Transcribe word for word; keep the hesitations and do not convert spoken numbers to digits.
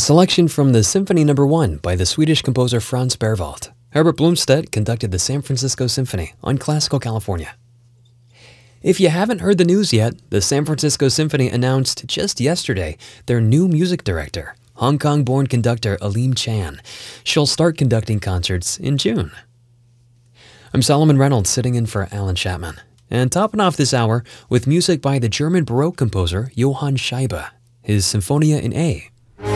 selection from the Symphony Number One by the Swedish composer Franz Berwald. Herbert Blomstedt conducted the San Francisco Symphony on Classical California. If you haven't heard the news yet, the San Francisco Symphony announced just yesterday their new music director, Hong Kong-born conductor Aleem Chan. She'll start conducting concerts in June. I'm Solomon Reynolds, sitting in for Alan Chapman, and topping off this hour with music by the German Baroque composer Johann Scheibe, his Symphonia in A,